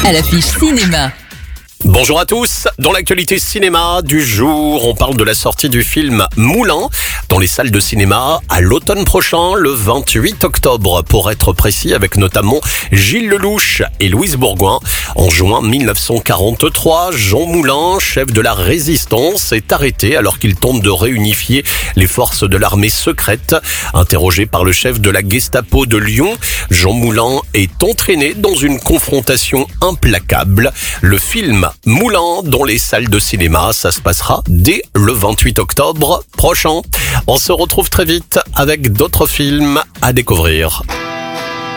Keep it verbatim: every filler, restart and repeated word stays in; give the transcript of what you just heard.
à l'affiche cinéma. Bonjour à tous, dans l'actualité cinéma du jour, on parle de la sortie du film Moulin dans les salles de cinéma à l'automne prochain, le vingt-huit octobre pour être précis, avec notamment Gilles Lelouch et Louise Bourgoin. En juin mille neuf cent quarante-trois, Jean Moulin, chef de la résistance, est arrêté alors qu'il tente de réunifier les forces de l'armée secrète. Interrogé par le chef de la Gestapo de Lyon, Jean Moulin est entraîné dans une confrontation implacable. Le film Moulin dans les salles de cinéma, ça se passera dès le vingt-huit octobre prochain. On se retrouve très vite avec d'autres films à découvrir.